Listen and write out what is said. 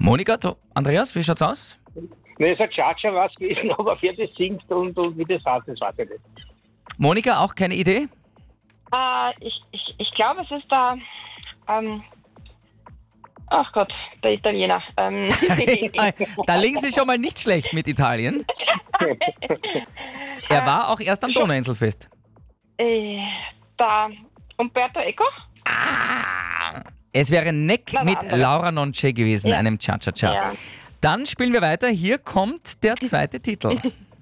Monika, Andreas, wie schaut's aus? Ne, es hat Cha-Cha was gewesen, aber wer das singt und wie das heißt, das weiß ich nicht. Monika, auch keine Idee? Ich glaube, es ist der, ach Gott, der Italiener. Da liegen Sie schon mal nicht schlecht mit Italien. Er war auch erst am Donauinselfest. Der Umberto Eco? Es wäre Neck Na, mit andere. Laura Nonce gewesen, Ja. einem Cha-Cha-Cha. Ja. Dann spielen wir weiter. Hier kommt der zweite Titel.